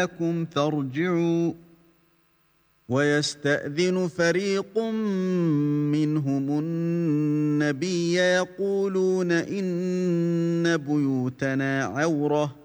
لكم فارجعوا ويستأذن فريق منهم النبي يقولون إن بيوتنا عورة